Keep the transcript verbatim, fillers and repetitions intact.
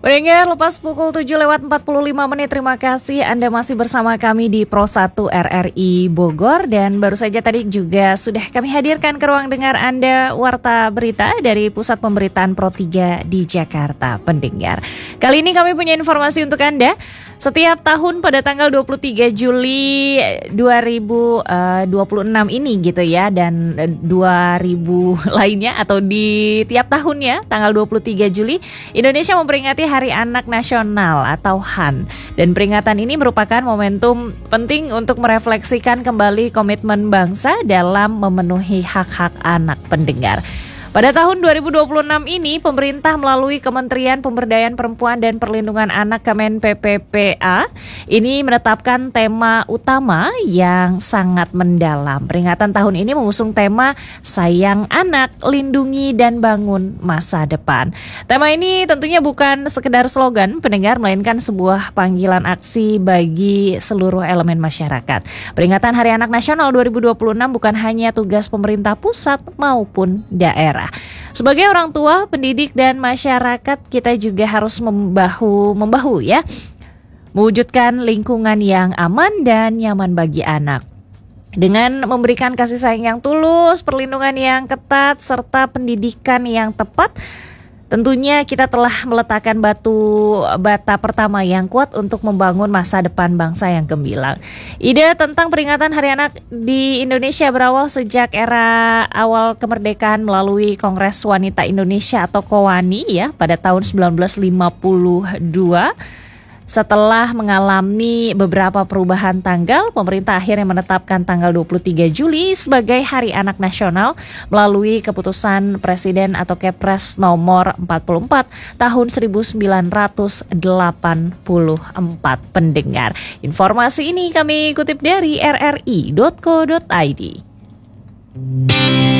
Pendengar, lepas pukul tujuh lewat empat puluh lima menit, terima kasih Anda masih bersama kami di Pro satu R R I Bogor. Dan baru saja tadi juga sudah kami hadirkan ke ruang dengar Anda Warta Berita dari Pusat Pemberitaan Pro tiga di Jakarta, pendengar. Kali ini kami punya informasi untuk Anda. Setiap tahun pada tanggal dua puluh tiga Juli dua ribu dua puluh enam ini gitu ya, dan dua ribu lainnya atau di tiap tahunnya tanggal dua puluh tiga Juli Indonesia memperingati Hari Anak Nasional atau H A N. Dan peringatan ini merupakan momentum penting untuk merefleksikan kembali komitmen bangsa dalam memenuhi hak-hak anak, pendengar. Pada tahun dua ribu dua puluh enam ini, pemerintah melalui Kementerian Pemberdayaan Perempuan dan Perlindungan Anak Kemen P P P A ini menetapkan tema utama yang sangat mendalam. Peringatan tahun ini mengusung tema Sayang Anak, Lindungi dan Bangun Masa Depan. Tema ini tentunya bukan sekedar slogan, pendengar, melainkan sebuah panggilan aksi bagi seluruh elemen masyarakat. Peringatan Hari Anak Nasional dua ribu dua puluh enam bukan hanya tugas pemerintah pusat maupun daerah. Sebagai orang tua, pendidik dan masyarakat, kita juga harus membahu membahu ya, mewujudkan lingkungan yang aman dan nyaman bagi anak. Dengan memberikan kasih sayang yang tulus, perlindungan yang ketat, serta pendidikan yang tepat, tentunya kita telah meletakkan batu bata pertama yang kuat untuk membangun masa depan bangsa yang gemilang. Ide tentang peringatan Hari Anak di Indonesia berawal sejak era awal kemerdekaan melalui Kongres Wanita Indonesia atau KOWANI ya pada tahun sembilan belas lima puluh dua. Setelah mengalami beberapa perubahan tanggal, pemerintah akhirnya menetapkan tanggal dua puluh tiga Juli sebagai Hari Anak Nasional melalui keputusan Presiden atau Kepres nomor empat puluh empat tahun seribu sembilan ratus delapan puluh empat, pendengar. Informasi ini kami kutip dari r r i dot co dot i d.